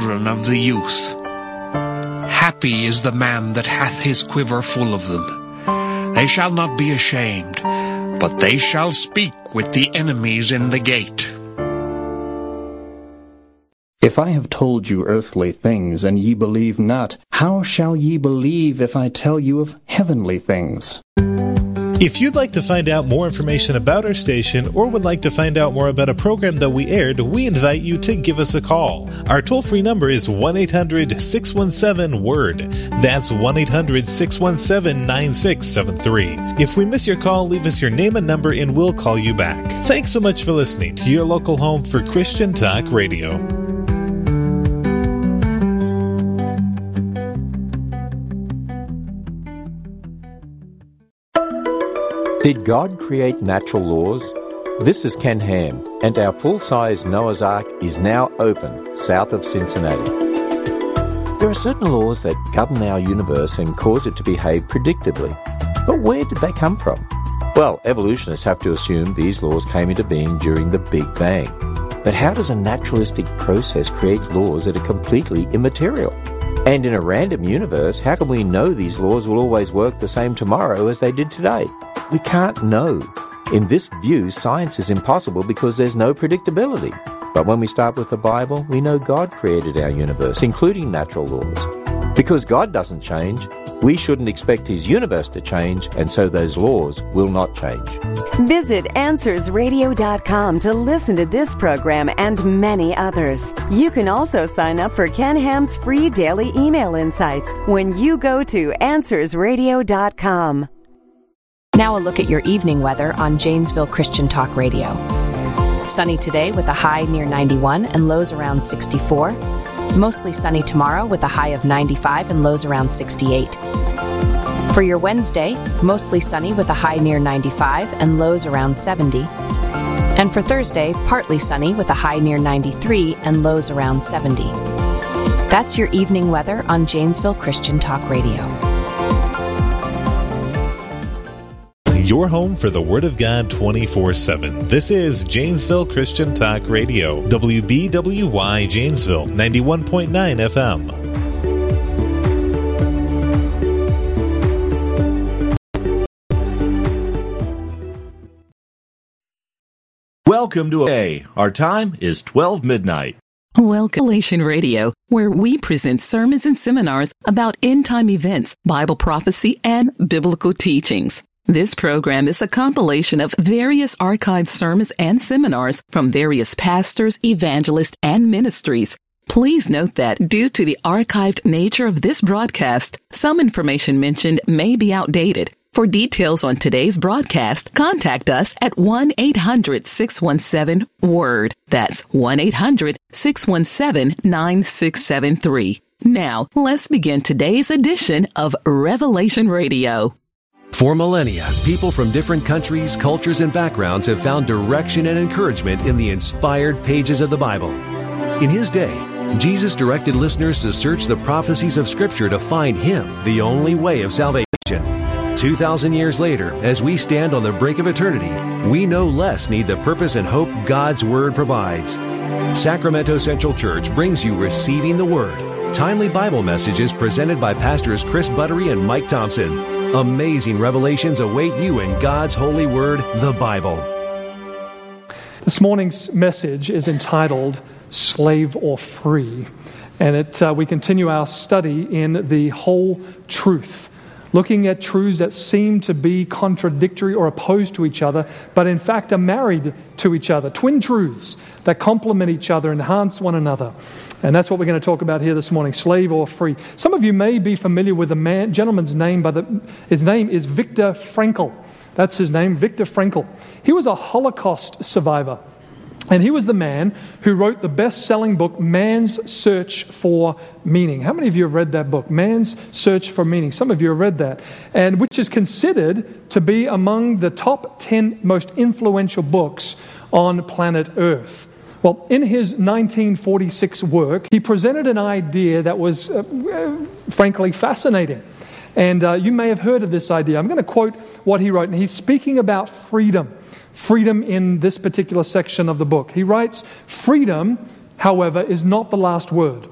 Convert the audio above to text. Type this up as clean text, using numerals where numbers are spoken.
children of the youth. Happy is the man that hath his quiver full of them. They shall not be ashamed, but they shall speak with the enemies in the gate. If I have told you earthly things, and ye believe not, how shall ye believe if I tell you of heavenly things? If you'd like to find out more information about our station or would like to find out more about a program that we aired, we invite you to give us a call. Our toll-free number is 1-800-617-WORD. That's 1-800-617-9673. If we miss your call, leave us your name and number and we'll call you back. Thanks so much for listening to your local home for Christian Talk Radio. Did God create natural laws? This is Ken Ham, and our full-size Noah's Ark is now open south of Cincinnati. There are certain laws that govern our universe and cause it to behave predictably. But where did they come from? Well, evolutionists have to assume these laws came into being during the Big Bang. But how does a naturalistic process create laws that are completely immaterial? And in a random universe, how can we know these laws will always work the same tomorrow as they did today? We can't know. In this view, science is impossible because there's no predictability. But when we start with the Bible, we know God created our universe, including natural laws. Because God doesn't change, we shouldn't expect His universe to change, and so those laws will not change. Visit AnswersRadio.com to listen to this program and many others. You can also sign up for Ken Ham's free daily email insights when you go to AnswersRadio.com. Now a look at your evening weather on Janesville Christian Talk Radio. Sunny today with a high near 91 and lows around 64. Mostly sunny tomorrow with a high of 95 and lows around 68. For your Wednesday, mostly sunny with a high near 95 and lows around 70. And for Thursday, partly sunny with a high near 93 and lows around 70. That's your evening weather on Janesville Christian Talk Radio. Your home for the Word of God 24/7. This is Janesville Christian Talk Radio, WBWY Janesville, 91.9 FM. Welcome to A. Our time is 12 midnight. Welcome to Revelation Radio, where we present sermons and seminars about end-time events, Bible prophecy, and biblical teachings. This program is a compilation of various archived sermons and seminars from various pastors, evangelists, and ministries. Please note that due to the archived nature of this broadcast, some information mentioned may be outdated. For details on today's broadcast, contact us at 1-800-617-WORD. That's 1-800-617-9673. Now, let's begin today's edition of Revelation Radio. For millennia, people from different countries, cultures, and backgrounds have found direction and encouragement in the inspired pages of the Bible. In His day, Jesus directed listeners to search the prophecies of Scripture to find Him, the only way of salvation. 2,000 years later, as we stand on the brink of eternity, we no less need the purpose and hope God's Word provides. Sacramento Central Church brings you Receiving the Word, timely Bible messages presented by Pastors Chris Buttery and Mike Thompson. Amazing revelations await you in God's holy word, the Bible. This morning's message is entitled Slave or Free, and we continue our study in the whole truth, looking at truths that seem to be contradictory or opposed to each other, but in fact are married to each other. Twin truths that complement each other, enhance one another. And that's what we're going to talk about here this morning, slave or free. Some of you may be familiar with the gentleman's name, his name is Viktor Frankl. That's his name, Viktor Frankl. He was a Holocaust survivor. And he was the man who wrote the best-selling book, Man's Search for Meaning. How many of you have read that book, Man's Search for Meaning? Some of you have read that. And which is considered to be among the top 10 most influential books on planet Earth. Well, in his 1946 work, he presented an idea that was, frankly, fascinating. And you may have heard of this idea. I'm going to quote what he wrote. And he's speaking about freedom. Freedom in this particular section of the book. He writes, "Freedom, however, is not the last word.